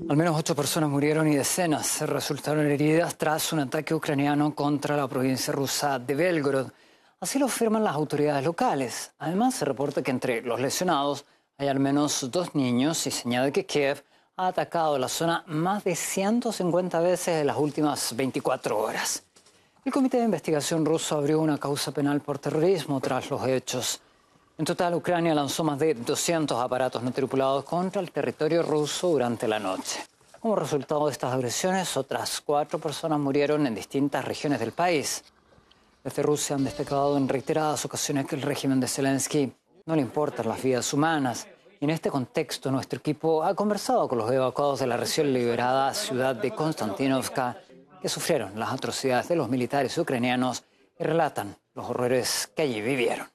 Al menos 8 personas murieron y decenas resultaron heridas tras un ataque ucraniano contra la provincia rusa de Belgorod. Así lo afirman las autoridades locales. Además, se reporta que entre los lesionados hay al menos 2 niños y señala que Kiev ha atacado la zona más de 150 veces en las últimas 24 horas. El Comité de Investigación ruso abrió una causa penal por terrorismo tras los hechos. En total, Ucrania lanzó más de 200 aparatos no tripulados contra el territorio ruso durante la noche. Como resultado de estas agresiones, otras 4 personas murieron en distintas regiones del país. Desde Rusia han destacado en reiteradas ocasiones que el régimen de Zelensky no le importan las vidas humanas. Y en este contexto, nuestro equipo ha conversado con los evacuados de la recién liberada ciudad de Konstantinovka, que sufrieron las atrocidades de los militares ucranianos y relatan los horrores que allí vivieron.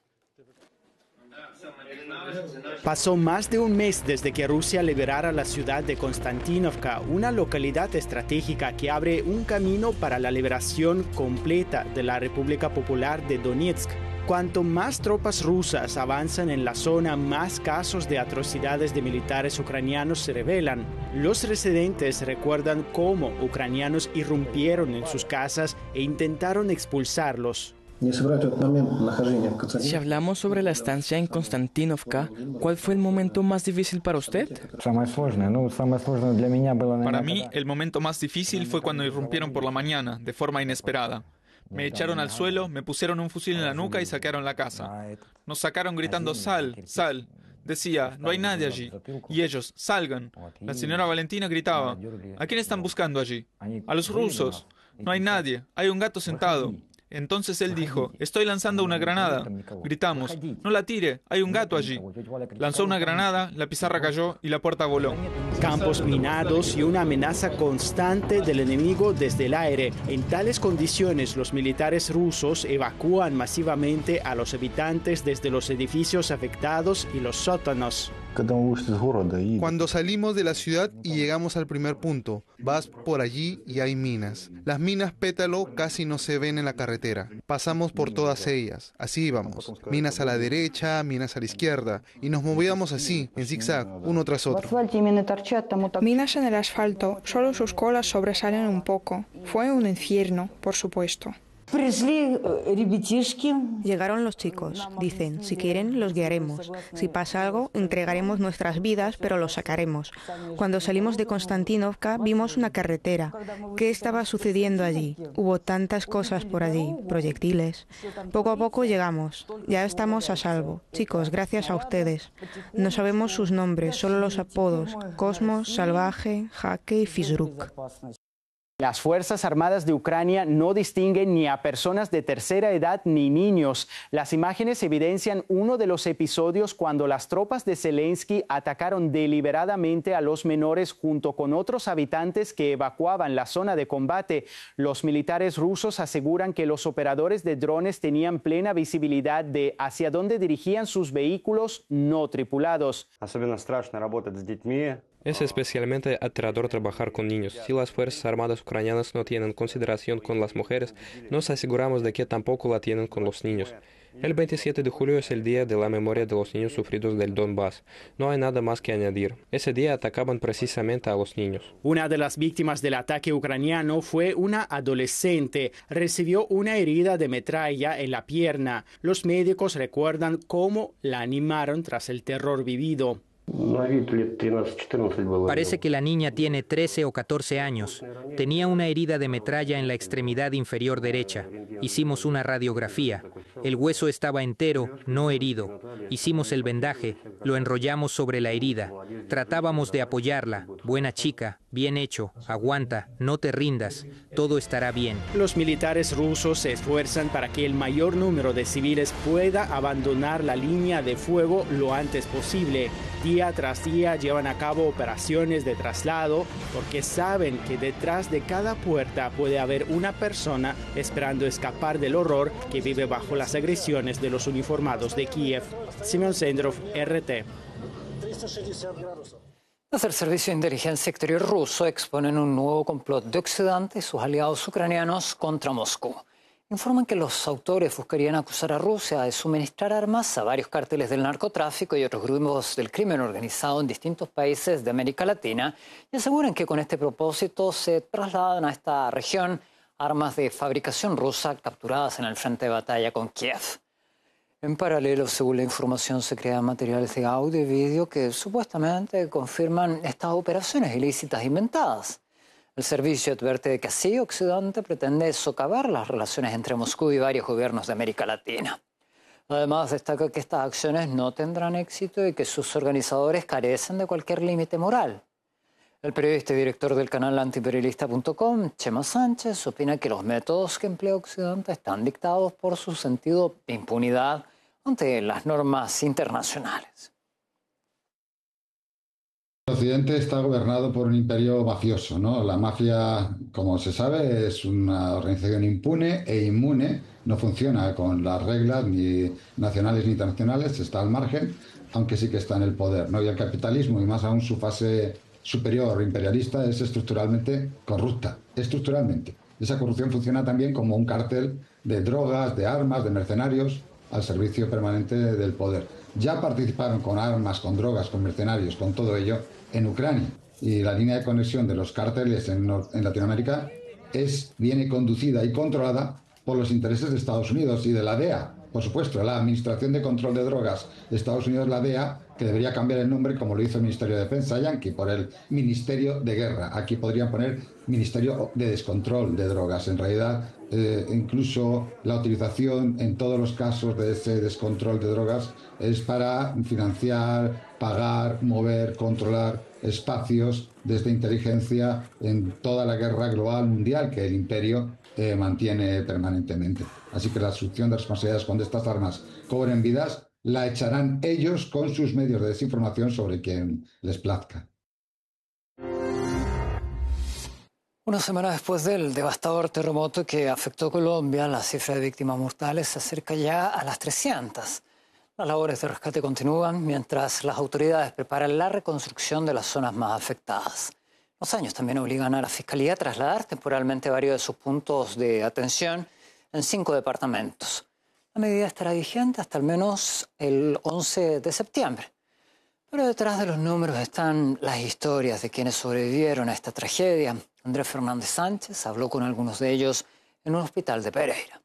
Pasó más de un mes desde que Rusia liberara la ciudad de Konstantinovka, una localidad estratégica que abre un camino para la liberación completa de la República Popular de Donetsk. Cuanto más tropas rusas avanzan en la zona, más casos de atrocidades de militares ucranianos se revelan. Los residentes recuerdan cómo ucranianos irrumpieron en sus casas e intentaron expulsarlos. Si hablamos sobre la estancia en Konstantinovka, ¿cuál fue el momento más difícil para usted? Para mí, el momento más difícil fue cuando irrumpieron por la mañana, de forma inesperada. Me echaron al suelo, me pusieron un fusil en la nuca y saquearon la casa. Nos sacaron gritando, ¡sal, sal! Decía, no hay nadie allí. Y ellos, ¡salgan! La señora Valentina gritaba, ¿a quién están buscando allí? A los rusos. No hay nadie, hay un gato sentado. Entonces él dijo, estoy lanzando una granada. Gritamos, no la tire, hay un gato allí. Lanzó una granada, la pizarra cayó y la puerta voló. Campos minados y una amenaza constante del enemigo desde el aire. En tales condiciones, los militares rusos evacúan masivamente a los habitantes desde los edificios afectados y los sótanos. Cuando salimos de la ciudad y llegamos al primer punto, vas por allí y hay minas. Las minas Pétalo casi no se ven en la carretera. Pasamos por todas ellas, así íbamos. Minas a la derecha, minas a la izquierda. Y nos movíamos así, en zigzag, uno tras otro. Minas en el asfalto, solo sus colas sobresalen un poco. Fue un infierno, por supuesto. Llegaron los chicos. Dicen, si quieren, los guiaremos. Si pasa algo, entregaremos nuestras vidas, pero los sacaremos. Cuando salimos de Konstantinovka, vimos una carretera. ¿Qué estaba sucediendo allí? Hubo tantas cosas por allí, proyectiles. Poco a poco llegamos. Ya estamos a salvo. Chicos, gracias a ustedes. No sabemos sus nombres, solo los apodos. Cosmos, Salvaje, Jaque y Fizruk. Las Fuerzas Armadas de Ucrania no distinguen ni a personas de tercera edad ni niños. Las imágenes evidencian uno de los episodios cuando las tropas de Zelensky atacaron deliberadamente a los menores junto con otros habitantes que evacuaban la zona de combate. Los militares rusos aseguran que los operadores de drones tenían plena visibilidad de hacia dónde dirigían sus vehículos no tripulados. Es especialmente aterrador trabajar con niños. Si las Fuerzas Armadas ucranianas no tienen consideración con las mujeres, nos aseguramos de que tampoco la tienen con los niños. El 27 de julio es el día de la memoria de los niños sufridos del Donbass. No hay nada más que añadir. Ese día atacaban precisamente a los niños. Una de las víctimas del ataque ucraniano fue una adolescente. Recibió una herida de metralla en la pierna. Los médicos recuerdan cómo la animaron tras el terror vivido. Parece que la niña tiene 13 o 14 años. Tenía una herida de metralla en la extremidad inferior derecha. Hicimos una radiografía. El hueso estaba entero, no herido. Hicimos el vendaje, lo enrollamos sobre la herida. Tratábamos de apoyarla. Buena chica, bien hecho, aguanta, no te rindas, todo estará bien. Los militares rusos se esfuerzan para que el mayor número de civiles pueda abandonar la línea de fuego lo antes posible. Día tras día llevan a cabo operaciones de traslado porque saben que detrás de cada puerta puede haber una persona esperando escapar del horror que vive bajo las agresiones de los uniformados de Kiev. Simon Sendrov, RT. Desde el Servicio de Inteligencia Exterior ruso exponen un nuevo complot de Occidente y sus aliados ucranianos contra Moscú. informan que los autores buscarían acusar a Rusia de suministrar armas a varios cárteles del narcotráfico y otros grupos del crimen organizado en distintos países de América Latina y aseguran que con este propósito se trasladan a esta región armas de fabricación rusa capturadas en el frente de batalla con Kiev. En paralelo, según la información, se crean materiales de audio y vídeo que supuestamente confirman estas operaciones ilícitas inventadas. El servicio advierte de que así Occidente pretende socavar las relaciones entre Moscú y varios gobiernos de América Latina. Además, destaca que estas acciones no tendrán éxito y que sus organizadores carecen de cualquier límite moral. El periodista y director del canal antiimperialista.com, Chema Sánchez, opina que los métodos que emplea Occidente están dictados por su sentido de impunidad ante las normas internacionales. Occidente está gobernado por un imperio mafioso, ¿no? La mafia, como se sabe, es una organización impune e inmune, no funciona con las reglas ni nacionales ni internacionales, está al margen, aunque sí que está en el poder, ¿no? Y el capitalismo, y más aún su fase superior imperialista, es estructuralmente corrupta, estructuralmente. Esa corrupción funciona también como un cártel de drogas, de armas, de mercenarios, al servicio permanente del poder. Ya participaron con armas, con drogas, con mercenarios, con todo ello en Ucrania. Y la línea de conexión de los cárteles en Latinoamérica viene conducida y controlada por los intereses de Estados Unidos y de la DEA. Por supuesto, la Administración de Control de Drogas de Estados Unidos, la DEA, que debería cambiar el nombre, como lo hizo el Ministerio de Defensa yanqui, por el Ministerio de Guerra. Aquí podrían poner Ministerio de Descontrol de Drogas. En realidad, incluso la utilización en todos los casos de ese descontrol de drogas es para financiar, pagar, mover, controlar espacios desde inteligencia en toda la guerra global mundial que el imperio mantiene permanentemente. Así que la asunción de responsabilidades cuando estas armas cobren vidas la echarán ellos con sus medios de desinformación sobre quien les plazca. Una semana después del devastador terremoto que afectó Colombia, la cifra de víctimas mortales se acerca ya a las 300. Las labores de rescate continúan mientras las autoridades preparan la reconstrucción de las zonas más afectadas. Los años también obligan a la Fiscalía a trasladar temporalmente varios de sus puntos de atención en 5 departamentos. La medida estará vigente hasta al menos el 11 de septiembre. Pero detrás de los números están las historias de quienes sobrevivieron a esta tragedia. Andrés Fernández Sánchez habló con algunos de ellos en un hospital de Pereira.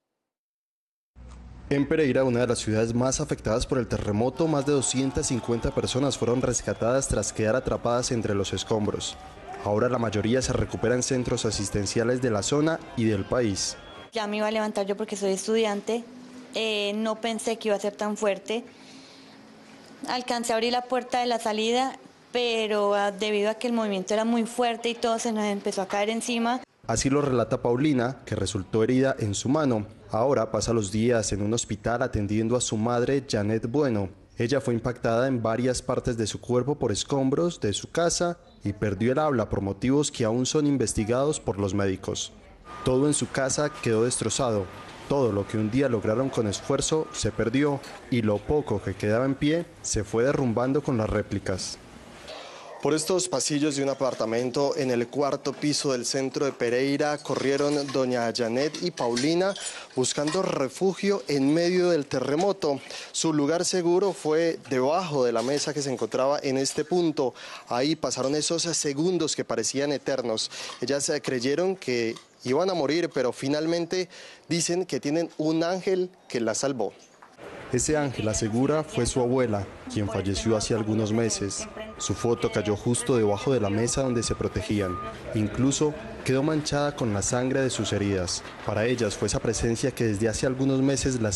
En Pereira, una de las ciudades más afectadas por el terremoto, más de 250 personas fueron rescatadas tras quedar atrapadas entre los escombros. Ahora la mayoría se recupera en centros asistenciales de la zona y del país. Ya me iba a levantar yo porque soy estudiante, no pensé que iba a ser tan fuerte. Alcancé a abrir la puerta de la salida, pero debido a que el movimiento era muy fuerte y todo se nos empezó a caer encima. Así lo relata Paulina, que resultó herida en su mano. Ahora pasa los días en un hospital atendiendo a su madre, Janet Bueno. Ella fue impactada en varias partes de su cuerpo por escombros de su casa y perdió el habla por motivos que aún son investigados por los médicos. Todo en su casa quedó destrozado. Todo lo que un día lograron con esfuerzo se perdió y lo poco que quedaba en pie se fue derrumbando con las réplicas. Por estos pasillos de un apartamento en el 4º piso del centro de Pereira corrieron doña Janet y Paulina buscando refugio en medio del terremoto. Su lugar seguro fue debajo de la mesa que se encontraba en este punto. Ahí pasaron esos segundos que parecían eternos. Ellas creyeron que iban a morir, pero finalmente dicen que tienen un ángel que las salvó. Ese ángel, asegura, fue su abuela, quien falleció hace algunos meses. Su foto cayó justo debajo de la mesa donde se protegían. Incluso quedó manchada con la sangre de sus heridas. Para ellas fue esa presencia que desde hace algunos meses las